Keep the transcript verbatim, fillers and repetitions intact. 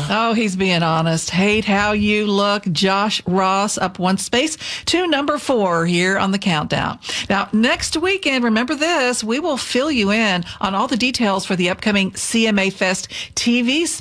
Oh, he's being honest. Hate How You Look. Josh Ross up one space to number four here on the countdown. Now, next weekend, remember this, we will fill you in on all the details for the upcoming C M A Fest T V